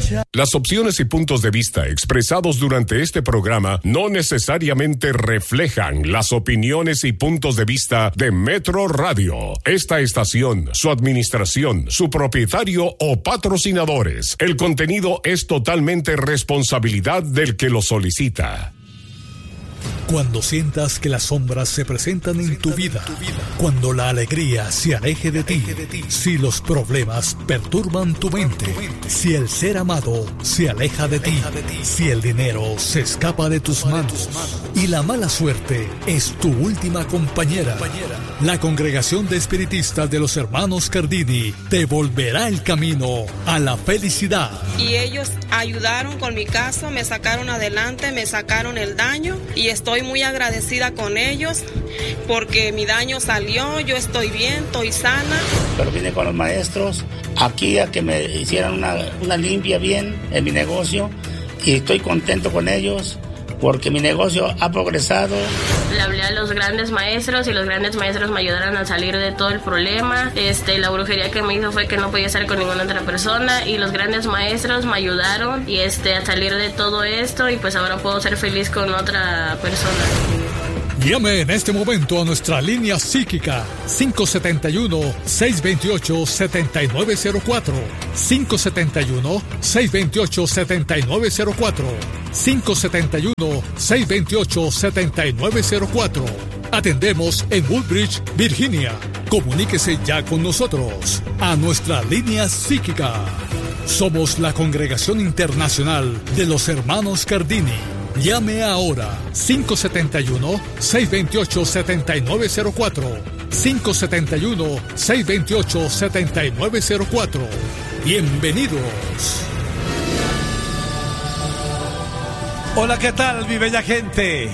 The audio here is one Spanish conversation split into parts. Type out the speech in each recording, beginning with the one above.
Las opiniones y puntos de vista expresados durante este programa no necesariamente reflejan las opiniones y puntos de vista de Metro Radio, esta estación, su administración, su propietario o patrocinadores. El contenido es totalmente responsabilidad del que lo solicita. Cuando sientas que las sombras se presentan en tu vida, cuando la alegría se aleje de ti, si los problemas perturban tu mente, si el ser amado se aleja de ti, si el dinero se escapa de tus manos y la mala suerte es tu última compañera, la Congregación de Espiritistas de los Hermanos Cardini te volverá el camino a la felicidad. Y ellos ayudaron con mi caso, me sacaron adelante, me sacaron el daño y estoy muy agradecida con ellos porque mi daño salió, yo estoy bien, estoy sana. Pero vine con los maestros aquí a que me hicieran una limpia bien en mi negocio y estoy contento con ellos porque mi negocio ha progresado. Le hablé a los grandes maestros y los grandes maestros me ayudaron a salir de todo el problema. La brujería que me hizo fue que no podía estar con ninguna otra persona y los grandes maestros me ayudaron y a salir de todo esto y pues ahora puedo ser feliz con otra persona. Llame en este momento a nuestra línea psíquica 571-628-7904 571-628-7904 571-628-7904. Atendemos en Woodbridge, Virginia. Comuníquese ya con nosotros a nuestra línea psíquica. Somos la Congregación Internacional de los Hermanos Cardini. Llame ahora 571-628-7904 571-628-7904. Bienvenidos. Hola, ¿qué tal, mi bella gente?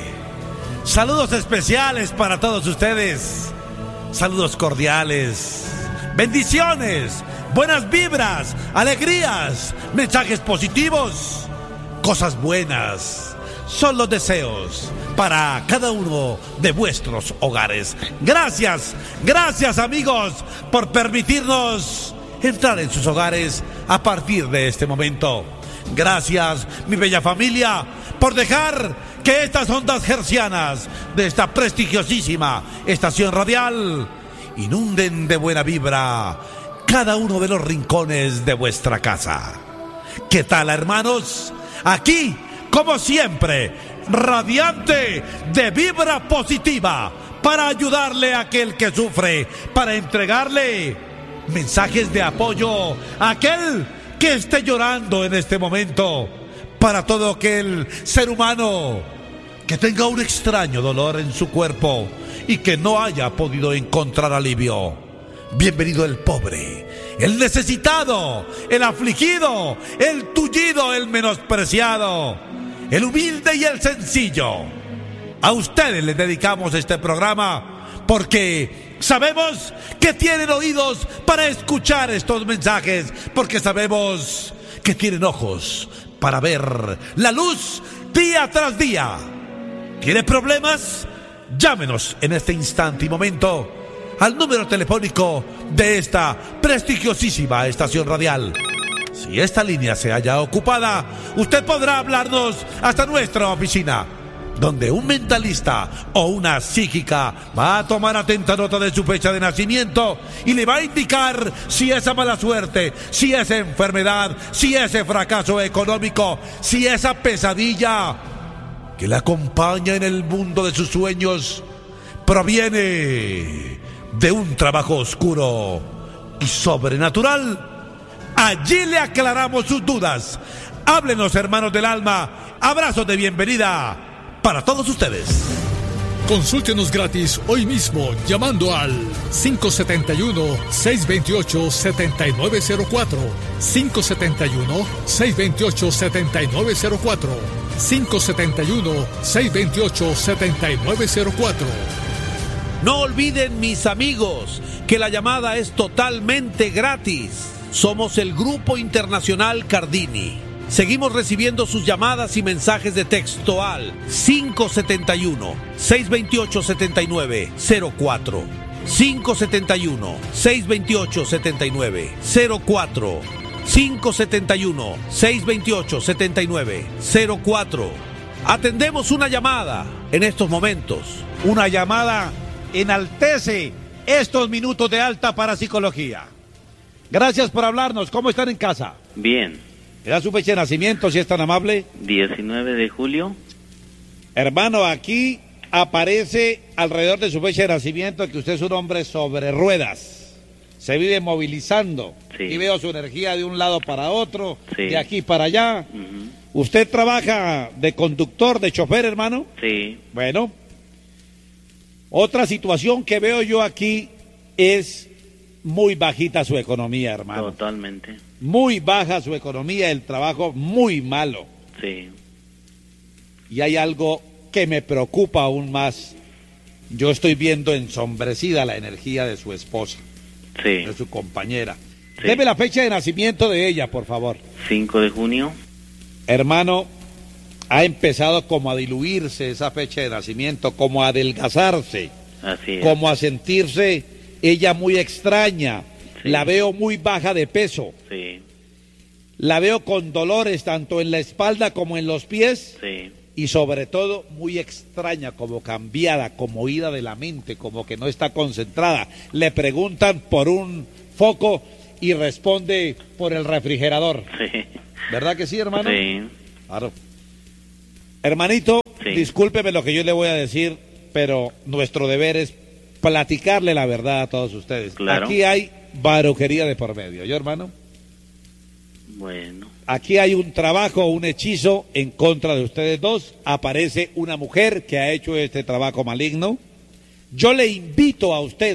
Saludos especiales para todos ustedes. Saludos cordiales. Bendiciones, buenas vibras, alegrías, mensajes positivos, cosas buenas. Son los deseos para cada uno de vuestros hogares. Gracias, gracias amigos por permitirnos entrar en sus hogares a partir de este momento. Gracias, mi bella familia, por dejar que estas ondas hercianas de esta prestigiosísima estación radial inunden de buena vibra cada uno de los rincones de vuestra casa. ¿Qué tal, hermanos? Aquí, como siempre, radiante de vibra positiva para ayudarle a aquel que sufre, para entregarle mensajes de apoyo a aquel que esté llorando en este momento, para todo aquel ser humano que tenga un extraño dolor en su cuerpo y que no haya podido encontrar alivio. Bienvenido el pobre, el necesitado, el afligido, el tullido, el menospreciado, el humilde y el sencillo. A ustedes les dedicamos este programa porque sabemos que tienen oídos para escuchar estos mensajes, porque sabemos que tienen ojos para ver la luz día tras día. ¿Tiene problemas? Llámenos en este instante y momento al número telefónico de esta prestigiosísima estación radial. Si esta línea se halla ocupada, usted podrá hablarnos hasta nuestra oficina, donde un mentalista o una psíquica va a tomar atenta nota de su fecha de nacimiento y le va a indicar si esa mala suerte, si esa enfermedad, si ese fracaso económico, si esa pesadilla que la acompaña en el mundo de sus sueños proviene de un trabajo oscuro y sobrenatural. Allí le aclaramos sus dudas. Háblenos, hermanos del alma. Abrazos de bienvenida para todos ustedes. Consúltenos gratis hoy mismo llamando al 571-628-7904 571-628-7904 571-628-7904. No olviden, mis amigos, que la llamada es totalmente gratis. Somos el Grupo Internacional Cardini. Seguimos recibiendo sus llamadas y mensajes de texto al 571-628-7904 571-628-7904. 571-628-7904. Atendemos una llamada en estos momentos. Una llamada enaltece estos minutos de alta parapsicología. Gracias por hablarnos. ¿Cómo están en casa? Bien. ¿Me da su fecha de nacimiento, si es tan amable? 19 de julio. Hermano, aquí aparece alrededor de su fecha de nacimiento que usted es un hombre sobre ruedas. Se vive movilizando. Sí. Y veo su energía de un lado para otro, sí, de aquí para allá. Uh-huh. ¿Usted trabaja de conductor, de chofer, hermano? Sí. Bueno. Otra situación que veo yo aquí es muy bajita su economía, hermano. Totalmente. Muy baja su economía, el trabajo muy malo. Sí. Y hay algo que me preocupa aún más. Yo estoy viendo ensombrecida la energía de su esposa, sí, de su compañera. Sí. Deme la fecha de nacimiento de ella, por favor. 5 de junio. Hermano, ha empezado como a diluirse esa fecha de nacimiento, como a adelgazarse, Así es. como a sentirse ella muy extraña. Sí. La veo muy baja de peso. Sí. La veo con dolores tanto en la espalda como en los pies. Sí. Y sobre todo muy extraña, como cambiada, como ida de la mente, como que no está concentrada. Le preguntan por un foco y responde por el refrigerador. Sí. ¿Verdad que sí, hermano? Sí. Claro. Hermanito, sí, discúlpeme lo que yo le voy a decir, pero nuestro deber es platicarle la verdad a todos ustedes. Claro. Aquí hay barujería de por medio, ¿yo, hermano? Bueno. Aquí hay un trabajo, un hechizo en contra de ustedes dos. Aparece una mujer que ha hecho este trabajo maligno. Yo le invito a usted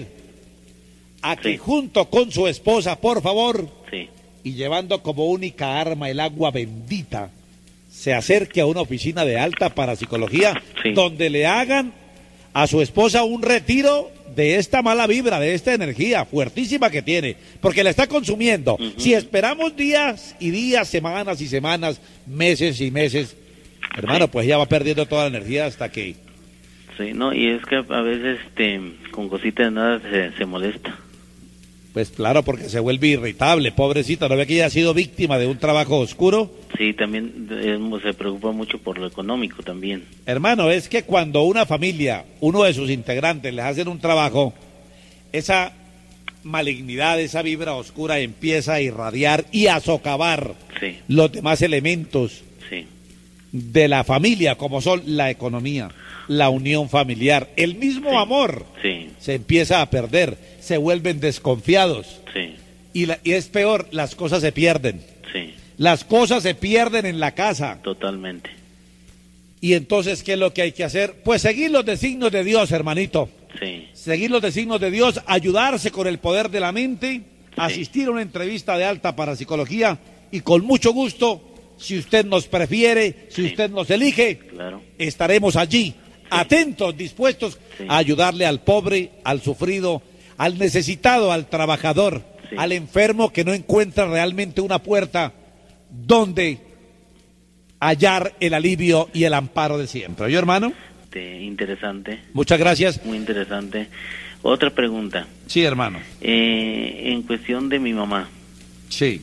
a que sí, junto con su esposa, por favor, sí, y llevando como única arma el agua bendita, se acerque a una oficina de alta parapsicología, sí, donde le hagan a su esposa un retiro de esta mala vibra, de esta energía fuertísima que tiene, porque la está consumiendo. Uh-huh. Si esperamos días y días, semanas y semanas, meses y meses, hermano, sí, pues ya va perdiendo toda la energía hasta que... Sí, no, y es que a veces con cositas de nada se molesta. Pues claro, porque se vuelve irritable, pobrecita, ¿no ve que ella ha sido víctima de un trabajo oscuro? Sí, también se preocupa mucho por lo económico también. Hermano, es que cuando una familia, uno de sus integrantes les hacen un trabajo, esa malignidad, esa vibra oscura empieza a irradiar y a socavar sí, los demás elementos sí, de la familia, como son la economía, la unión familiar, el mismo sí, amor, sí, se empieza a perder, se vuelven desconfiados sí, y es peor, las cosas se pierden. sí. Las cosas se pierden en la casa. Totalmente. Y entonces, ¿qué es lo que hay que hacer? Pues seguir los designios de Dios, hermanito. Sí. Seguir los designios de Dios, ayudarse con el poder de la mente, asistir a una entrevista de alta parapsicología y con mucho gusto, si usted nos prefiere, si sí, usted nos elige, claro, estaremos allí, atentos, dispuestos sí, a ayudarle al pobre, al sufrido, al necesitado, al trabajador, sí, al enfermo que no encuentra realmente una puerta donde hallar el alivio y el amparo de siempre. ¿Oye, hermano? Interesante. Muchas gracias. Muy interesante. Otra pregunta. Sí, hermano. En cuestión de mi mamá. Sí.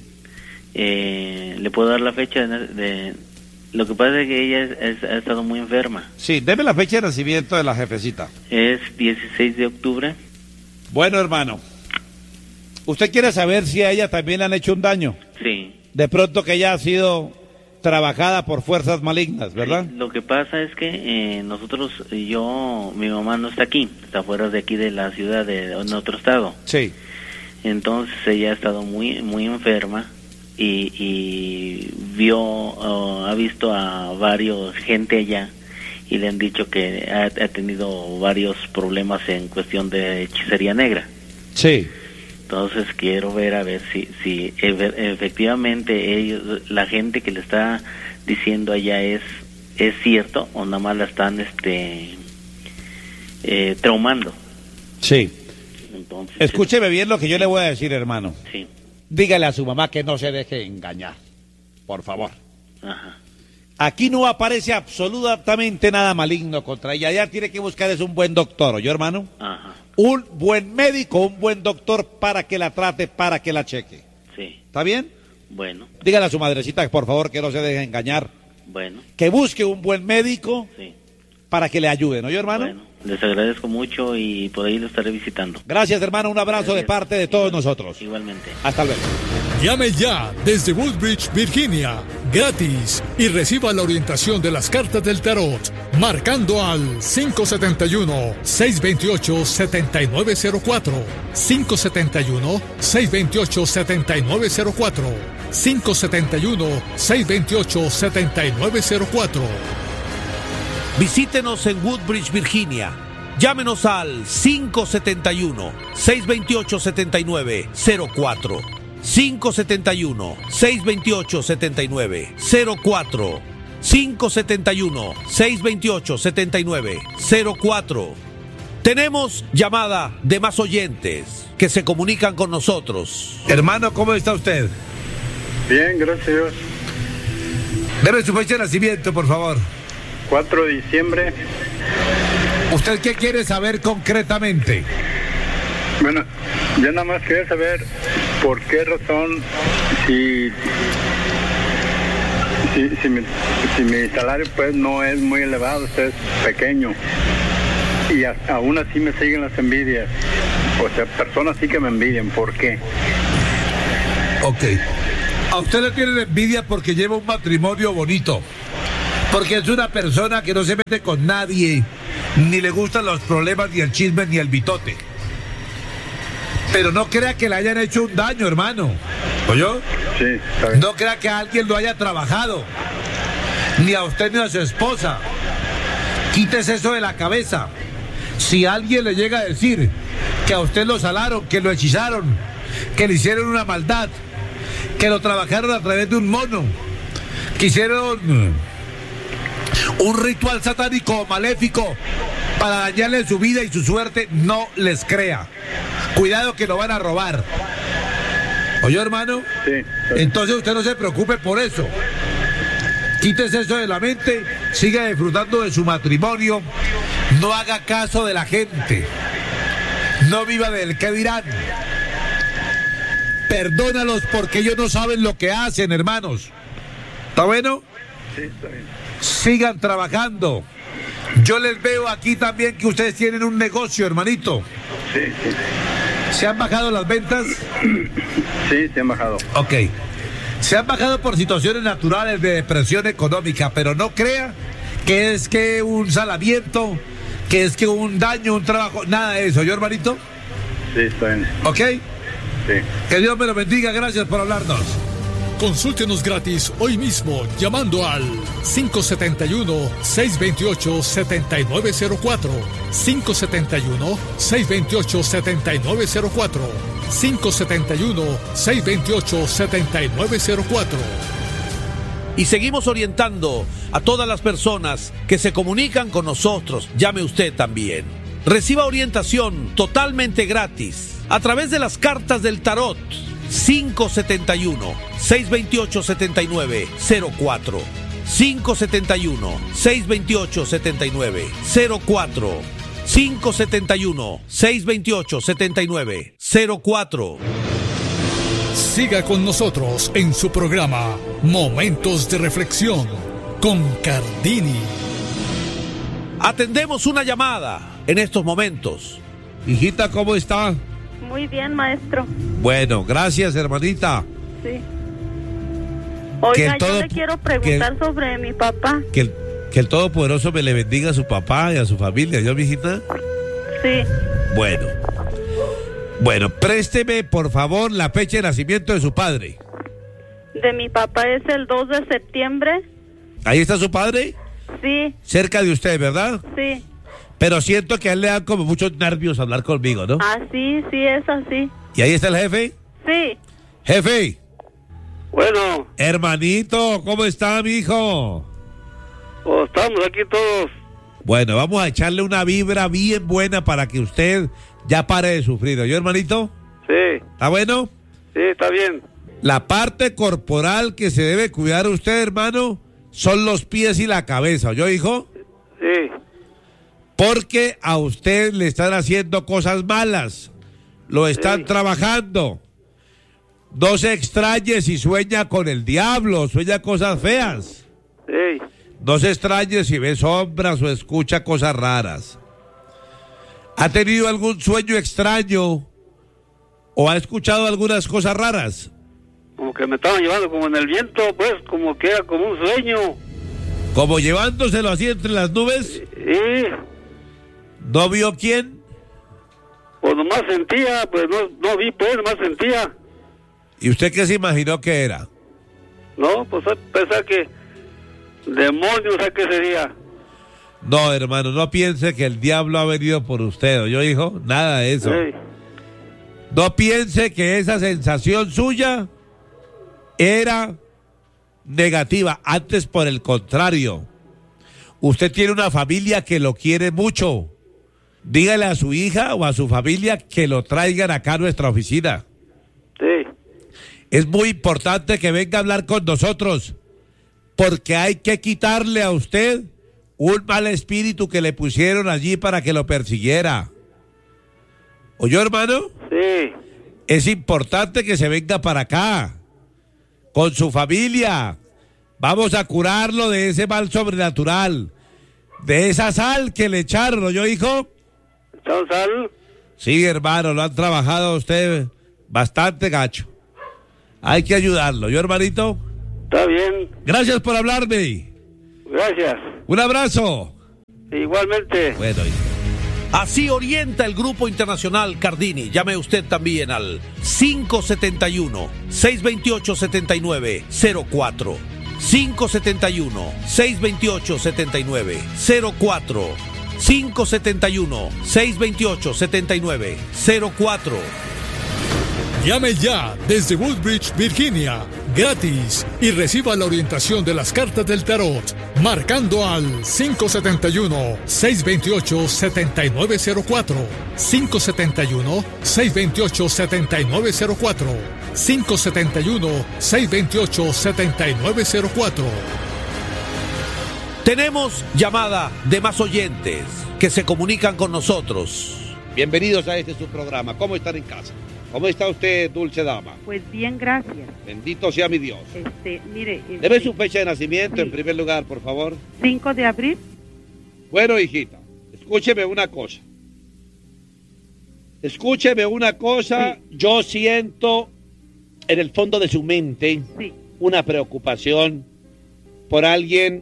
¿Le puedo dar la fecha de... Lo que pasa es que ella ha estado muy enferma. Sí, deme la fecha de nacimiento de la jefecita. Es 16 de octubre. Bueno, hermano. ¿Usted quiere saber si a ella también le han hecho un daño? Sí. De pronto que ella ha sido trabajada por fuerzas malignas, ¿verdad? Sí, lo que pasa es que mi mamá no está aquí, está fuera de aquí de la ciudad, en otro estado. Sí. Entonces ella ha estado muy muy enferma y ha visto a varios gente allá y le han dicho que ha tenido varios problemas en cuestión de hechicería negra. Sí. Entonces quiero ver a ver si efectivamente la gente que le está diciendo allá es cierto o nada más la están traumando. Sí. Entonces, escúcheme bien lo que yo le voy a decir, hermano. Sí. Dígale a su mamá que no se deje engañar, por favor. Ajá. Aquí no aparece absolutamente nada maligno contra ella. Ella tiene que buscar es un buen doctor, ¿oyó, hermano? Ajá. Un buen médico, un buen doctor para que la trate, para que la cheque. Sí. ¿Está bien? Bueno. Dígale a su madrecita, por favor, que no se deje engañar. Bueno. Que busque un buen médico Sí. para que le ayude, ¿no, yo, hermano? Bueno, les agradezco mucho y por ahí lo estaré visitando. Gracias, hermano. Un abrazo Gracias. de parte de todos nosotros. Igualmente. Hasta luego. Llame ya desde Woodbridge, Virginia, gratis, y reciba la orientación de las cartas del tarot, marcando al 571-628-7904, 571-628-7904, 571-628-7904. Visítenos en Woodbridge, Virginia. Llámenos al 571-628-7904. 571-628-7904. 571-628-7904. Tenemos llamada de más oyentes que se comunican con nosotros. Hermano, ¿cómo está usted? Bien, gracias a Dios. Deme su fecha de nacimiento, por favor. 4 de diciembre. ¿Usted qué quiere saber concretamente? Bueno, yo nada más quería saber por qué razón si mi salario pues no es muy elevado, es pequeño, y aún así me siguen las envidias. O sea, personas sí que me envidian. ¿Por qué? Ok. A usted le tienen envidia porque lleva un matrimonio bonito. Porque es una persona que no se mete con nadie, ni le gustan los problemas, ni el chisme, ni el bitote. Pero no crea que le hayan hecho un daño, hermano. ¿Oyó? Sí, está bien. No crea que alguien lo haya trabajado. Ni a usted ni a su esposa. Quítese eso de la cabeza. Si alguien le llega a decir que a usted lo salaron, que lo hechizaron, que le hicieron una maldad, que lo trabajaron a través de un mono, que hicieron un ritual satánico maléfico para dañarle su vida y su suerte, no les crea. Cuidado que lo van a robar. ¿Oyó, hermano? Sí. Entonces usted no se preocupe por eso. Quítese eso de la mente, siga disfrutando de su matrimonio, no haga caso de la gente, no viva del qué dirán. Perdónalos porque ellos no saben lo que hacen, hermanos. ¿Está bueno? Sí, está bien. Sigan trabajando. Yo les veo aquí también que ustedes tienen un negocio, hermanito. Sí, sí. ¿Se han bajado las ventas? Sí, se han bajado. Ok. Se han bajado por situaciones naturales de depresión económica, pero no crea que es que un salamiento, que es que un daño, un trabajo, nada de eso. ¿Yo, hermanito? Sí, está bien. ¿Ok? Sí. Que Dios me lo bendiga, gracias por hablarnos. Consúltenos gratis hoy mismo llamando al 571-628-7904, 571-628-7904, 571-628-7904. Y seguimos orientando a todas las personas que se comunican con nosotros. Llame usted también. Reciba orientación totalmente gratis a través de las cartas del tarot. 571-628-7904, 571-628-7904, 571-628-7904. Siga con nosotros en su programa Momentos de Reflexión con Cardini. Atendemos una llamada en estos momentos. Hijita, ¿cómo está? Muy bien, maestro. Bueno, gracias, hermanita. Sí. Oiga, yo le quiero preguntar sobre mi papá. Que el Todopoderoso me le bendiga a su papá y a su familia, ¿yo, mijita? Sí. Bueno, présteme, por favor, la fecha de nacimiento de su padre. De mi papá es el 2 de septiembre. ¿Ahí está su padre? Sí. Cerca de usted, ¿verdad? Sí. Pero siento que a él le dan como muchos nervios hablar conmigo, ¿no? Ah, sí, es así. ¿Y ahí está el jefe? Sí. Jefe. Bueno. Hermanito, ¿cómo está, mijo? Oh, estamos aquí todos. Bueno, vamos a echarle una vibra bien buena para que usted ya pare de sufrir. ¿Oyó, hermanito? Sí. ¿Está bueno? Sí, está bien. La parte corporal que se debe cuidar usted, hermano, son los pies y la cabeza. ¿Oyó, hijo? Sí. Porque a usted le están haciendo cosas malas. Lo están trabajando. No se extrañe si sueña con el diablo, sueña cosas feas. Sí. No se extrañe si ve sombras o escucha cosas raras. ¿Ha tenido algún sueño extraño o ha escuchado algunas cosas raras? Como que me estaban llevando como en el viento, pues, como que era como un sueño. ¿Como llevándoselo así entre las nubes? Sí. ¿No vio quién? Pues nomás sentía, pues no vi, pues nomás sentía. ¿Y usted qué se imaginó que era? No, pues pensaba que demonios, ¿a qué sería? No, hermano, no piense que el diablo ha venido por usted, ¿oyó, hijo? Nada de eso. Sí. No piense que esa sensación suya era negativa, antes por el contrario. Usted tiene una familia que lo quiere mucho. Dígale a su hija o a su familia que lo traigan acá a nuestra oficina. Sí. Es muy importante que venga a hablar con nosotros, porque hay que quitarle a usted un mal espíritu que le pusieron allí para que lo persiguiera. ¿Oyó, hermano? Sí. Es importante que se venga para acá, con su familia. Vamos a curarlo de ese mal sobrenatural, de esa sal que le echaron, ¿oyó, hijo? ¿Echaron sal? Sí, hermano, lo han trabajado a usted bastante gacho. Hay que ayudarlo, ¿yo, hermanito? Está bien. Gracias por hablarme. Gracias. Un abrazo. Igualmente. Bueno, así orienta el Grupo Internacional Cardini. Llame usted también al 571-628-7904. 571-628-7904. 571-628-7904. Llame ya desde Woodbridge, Virginia, gratis, y reciba la orientación de las cartas del tarot, marcando al 571-628-7904, 571-628-7904, 571-628-7904. Tenemos llamada de más oyentes que se comunican con nosotros. bienvenidos a su programa. ¿Cómo están en casa? ¿Cómo está usted, dulce dama? Pues bien, gracias. Bendito sea mi Dios. Mire... Deme su fecha de nacimiento, sí. En primer lugar, por favor. 5 de abril. Bueno, hijita, escúcheme una cosa. Escúcheme una cosa. Sí. Yo siento en el fondo de su mente una preocupación por alguien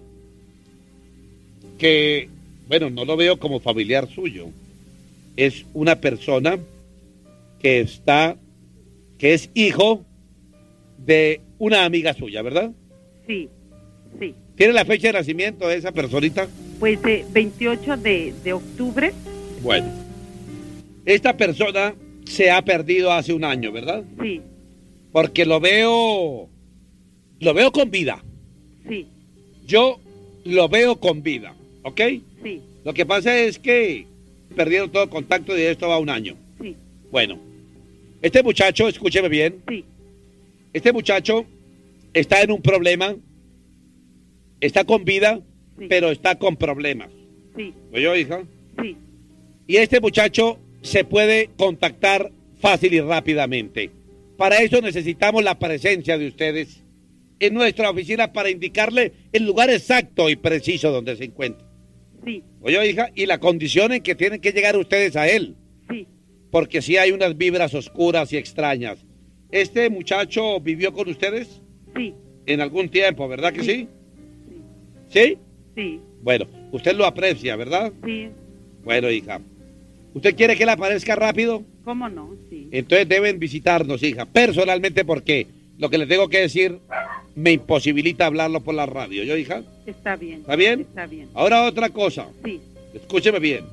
que, bueno, no lo veo como familiar suyo. Es una persona que es hijo de una amiga suya, ¿verdad? Sí, sí. ¿Tiene la fecha de nacimiento de esa personita? Pues 28 de octubre. Bueno, esta persona se ha perdido hace un año, ¿verdad? Sí. Porque lo veo con vida. Sí. Yo lo veo con vida, ¿ok? Sí. Lo que pasa es que perdieron todo contacto y de esto va un año. Sí. Bueno, este muchacho, escúcheme bien. Sí. Este muchacho está en un problema, está con vida, sí. Pero está con problemas. Sí. ¿Oyó, hija? Sí. Y este muchacho se puede contactar fácil y rápidamente. Para eso necesitamos la presencia de ustedes en nuestra oficina para indicarle el lugar exacto y preciso donde se encuentra. Sí. ¿Oyó, hija? Y la condición en que tienen que llegar ustedes a él. Sí. Porque sí hay unas vibras oscuras y extrañas. ¿Este muchacho vivió con ustedes? Sí. En algún tiempo, ¿verdad que sí? Sí. ¿Sí? Sí. Bueno, usted lo aprecia, ¿verdad? Sí. Bueno, hija. ¿Usted quiere que él aparezca rápido? ¿Cómo no? Sí. Entonces deben visitarnos, hija, personalmente, porque lo que le tengo que decir me imposibilita hablarlo por la radio. ¿Yo, hija? Está bien. ¿Está bien? Está bien. Ahora otra cosa. Sí. Escúcheme bien.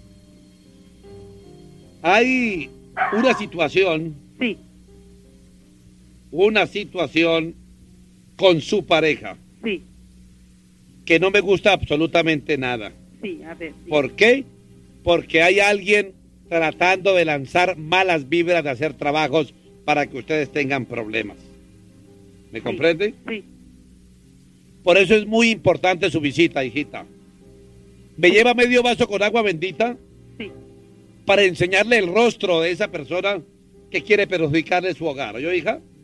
Hay una situación. Sí. Una situación con su pareja. Sí. Que no me gusta absolutamente nada. Sí, a ver. Sí. ¿Por qué? Porque hay alguien tratando de lanzar malas vibras, de hacer trabajos para que ustedes tengan problemas. ¿Me comprende? Sí. Por eso es muy importante su visita, hijita. ¿Me lleva medio vaso con agua bendita? Sí. Para enseñarle el rostro de esa persona que quiere perjudicarle su hogar. ¿Oyó, hija?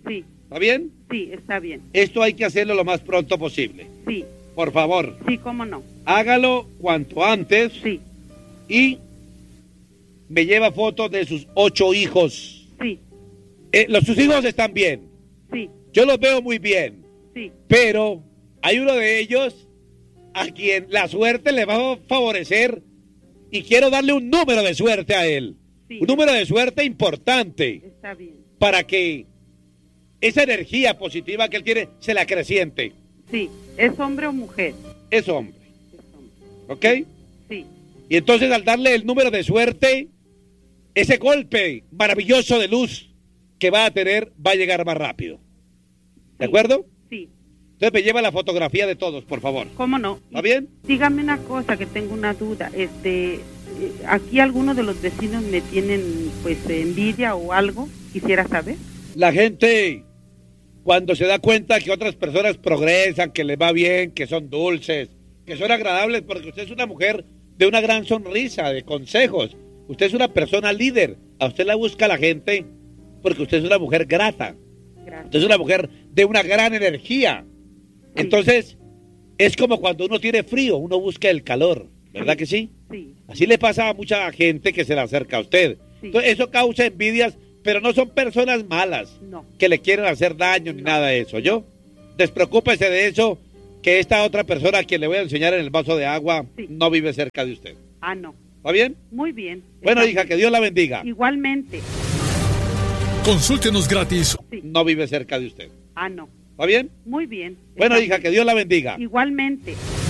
Sí. ¿Está bien? Sí, está bien. Esto hay que hacerlo lo más pronto posible. Sí. Por favor. Sí, cómo no. Hágalo cuanto antes. Sí. Y me lleva fotos de sus 8 hijos. Sí. Sus hijos están bien. Sí. Yo los veo muy bien. Sí. Pero hay uno de ellos a quien la suerte le va a favorecer y quiero darle un número de suerte a él. Sí. Un número de suerte importante. Está bien. Para que esa energía positiva que él tiene se la acreciente. Sí. ¿Es hombre o mujer? Es hombre. ¿Ok? Sí. Y entonces al darle el número de suerte, ese golpe maravilloso de luz que va a tener va a llegar más rápido. ¿De acuerdo? Sí. Entonces me lleva la fotografía de todos, por favor. ¿Cómo no? ¿Está bien? Dígame una cosa, que tengo una duda. Aquí algunos de los vecinos me tienen pues envidia o algo. Quisiera saber. La gente, cuando se da cuenta que otras personas progresan, que les va bien, que son dulces, que son agradables, porque usted es una mujer de una gran sonrisa, de consejos. Usted es una persona líder. A usted la busca la gente porque usted es una mujer grata. Gracias. Usted es una mujer de una gran energía. Sí. Entonces, es como cuando uno tiene frío, uno busca el calor, ¿verdad que sí? Sí. Así le pasa a mucha gente que se le acerca a usted. Sí. Entonces, eso causa envidias, pero no son personas malas, no, que le quieren hacer daño ni nada de eso. Yo, despreocúpese de eso, que esta otra persona a quien le voy a enseñar en el vaso de agua no vive cerca de usted. Ah, no. ¿Va bien? Muy bien. Bueno, hija, que Dios la bendiga. Igualmente. Consúltenos gratis. No vive cerca de usted. Ah, no. ¿Va bien? Muy bien. Bueno, hija, que Dios la bendiga. Igualmente.